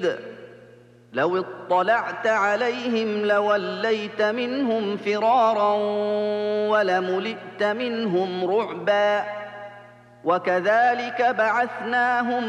بعيد لو اطلعت عليهم لوليت منهم فرارا ولملئت منهم رعبا وكذلك بعثناهم